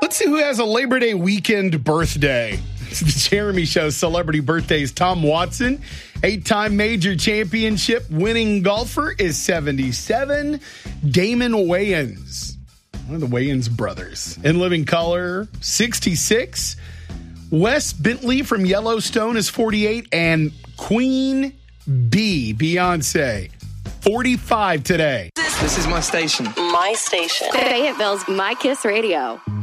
Let's see who has a Labor Day weekend birthday. It's the Jeremy Show celebrity birthdays. Tom Watson, 8-time major championship winning golfer, is 77. Damon Wayans, one of the Wayans brothers, in living color, 66. Wes Bentley from Yellowstone is 48. And Queen Bee, Beyonce, 45 today. This is my station. My station. Fayetteville's My Kiss Radio.